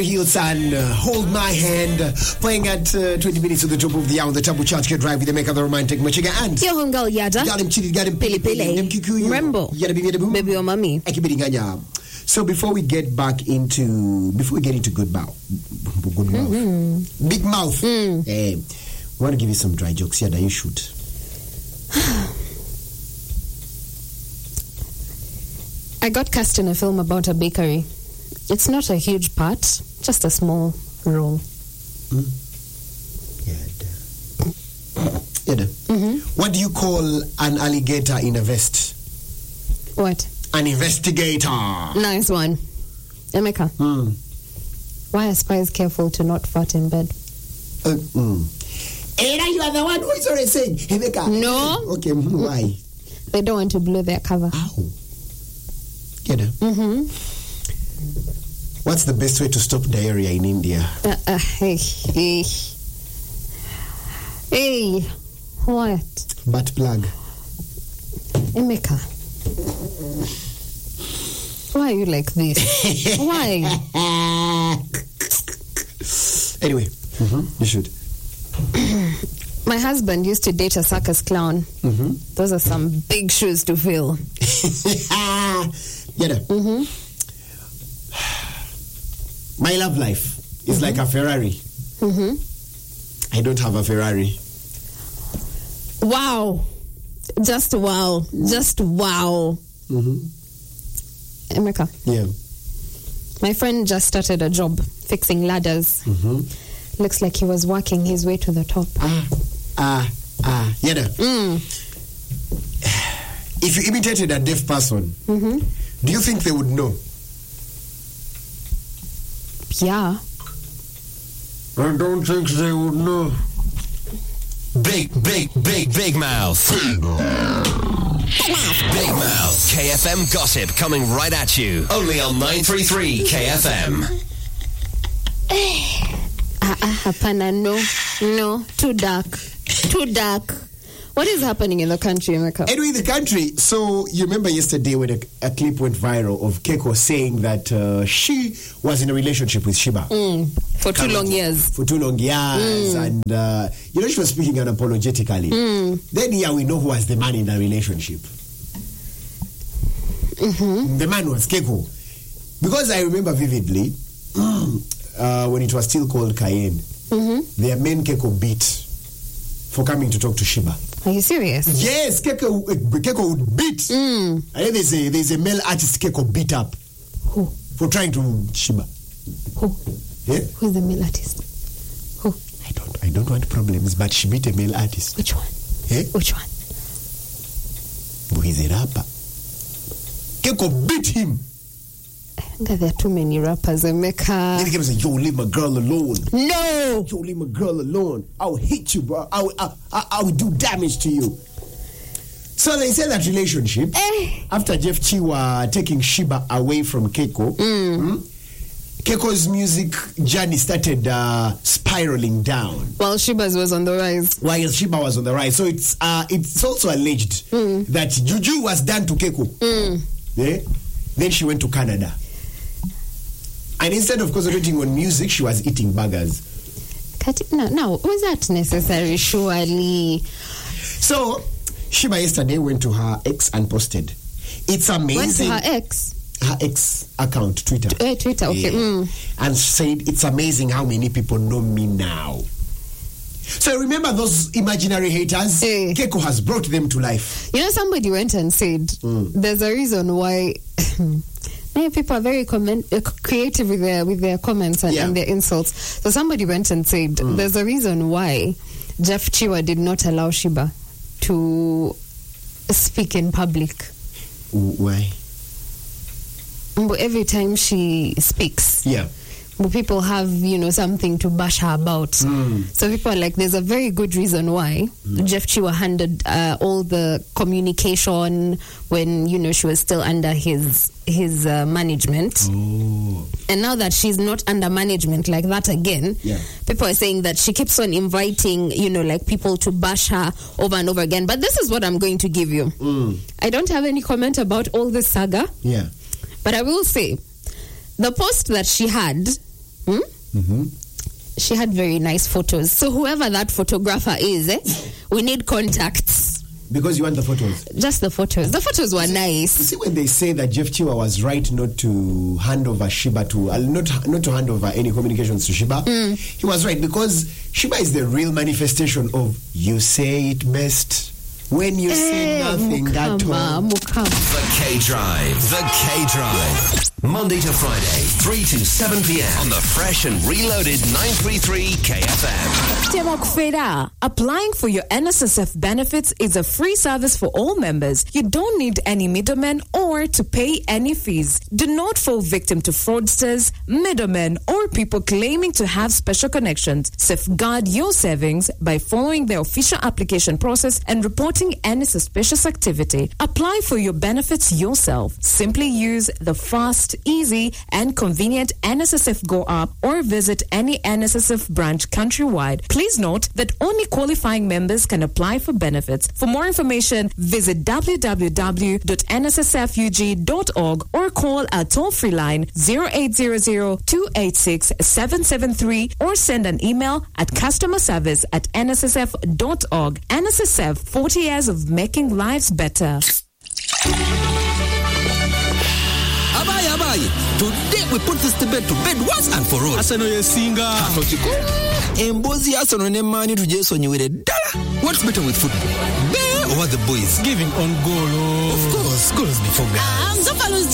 Heels and Hold My Hand, playing at 20 minutes to the top of the hour on the Tabu Church Drive with the Make of the Romantic Machiga and your home girl Yada. Got him chili, got him pili pili. Remember, baby or mommy. So before we get into good mouth, big mouth, I want to give you some dry jokes. Yada, you should. I got cast in a film about a bakery. It's not a huge part, just a small role. Yada. What do you call an alligator in a vest? What? An investigator. Nice one. Emeka. Why are spies careful to not fart in bed? Era, you are the one who is already saying, Emeka. No. Okay, why? They don't want to blow their cover. Ow. Yada. What's the best way to stop diarrhea in India? Hey, what? Butt plug. Emeka, why are you like this? Why? Anyway, you should. My husband used to date a circus clown. Those are some big shoes to fill. Yada. My love life is like a Ferrari. I don't have a Ferrari. Wow. Just wow. Emeka. Yeah. My friend just started a job fixing ladders. Looks like he was working his way to the top. Yada. If you imitated a deaf person, do you think they would know? Yeah. I don't think they would know. Big mouth. Big mouth. KFM gossip coming right at you. Only on 933 KFM. Hapana, no. Too dark. What is happening in the country, Emeka? Anyway, the country. So you remember yesterday when a clip went viral of Keiko saying that she was in a relationship with Shiba for 2 long years. And she was speaking unapologetically. Then we know who was the man in the relationship. The man was Keiko, because I remember vividly when it was still called Cayenne. Their main Keiko beat for coming to talk to Shiba. Are you serious? Yes, Keiko would beat. And then there's a male artist Keiko beat up. Who? For trying to Shiba. Who? Yeah? Who's the male artist? Who? I don't want problems, but she beat a male artist. Which one? Yeah? Which one? But he's a rapper. Keiko beat him. There are too many rappers, Emeka. Then he came and said, yo, leave my girl alone. No! Yo, leave my girl alone. I will hit you, bro. I will do damage to you. So they said that relationship, after Jeff Chiwa taking Shiba away from Keiko, Keiko's music journey started spiraling down. While Shiba's was on the rise. So it's also alleged that Juju was done to Keiko. Yeah? Then she went to Canada. And instead of concentrating on music, she was eating burgers. No, was that necessary, surely? So, Shiba yesterday went to her ex and posted. It's amazing. Went to her ex? Her ex account, Twitter. Twitter, okay. Yeah. And said, it's amazing how many people know me now. So remember those imaginary haters? Keiko has brought them to life. You know, somebody went and said, there's a reason why... Many people are very creative with their comments and their insults. So somebody went and said, there's a reason why Jeff Chiwa did not allow Shiba to speak in public. Why? But every time she speaks, people have, something to bash her about. So people are like, there's a very good reason why Jeff Chiwa handled all the communication when, she was still under his management. And now that she's not under management like that again, people are saying that she keeps on inviting, people to bash her over and over again. But this is what I'm going to give you. I don't have any comment about all this saga. But I will say, the post that she had She had very nice photos. So whoever that photographer is, we need contacts. Because you want the photos? Just the photos. The photos were nice. You see, when they say that Jeff Chiwa was right not to hand over Shiba to, not to hand over any communications to Shiba, he was right, because Shiba is the real manifestation of you say it best when you say nothing at all. The K-Drive. The K-Drive. Monday to Friday, 3 to 7 p.m. on the fresh and reloaded 933 KFM. Demokfeda. Applying for your NSSF benefits is a free service for all members. You don't need any middlemen or to pay any fees. Do not fall victim to fraudsters, middlemen, or people claiming to have special connections. Safeguard your savings by following the official application process and reporting any suspicious activity. Apply for your benefits yourself. Simply use the fast, easy, and convenient NSSF Go app or visit any NSSF branch countrywide. Please note that only qualifying members can apply for benefits. For more information, visit www.nssfug.org or call our toll-free line 0800-286-773 or send an email at customerservice@nssf.org. NSSF, 40 years of making lives better. Abaye. Today we put this debate to bed once and for all. Asano yesinga. Embozi Asano ne mani tujesonyiwere dala. What's better with football? Bear or the boys? Giving on goal. Of course, goals before girls.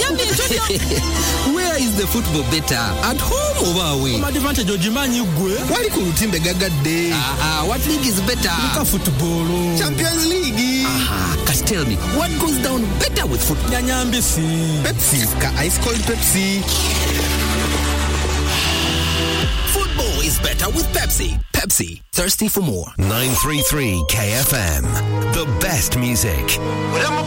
Where is the football better? At home or away? Advantage ojimanyi gwe. Wali kulutimbe gagadde. What league is better? Luka football. Champions League. Just tell me, what goes down better with football? Nyanyambisi. Pepsi. Ice cold Pepsi. Football is better with Pepsi. Pepsi. Thirsty for more. 933 KFM. The best music.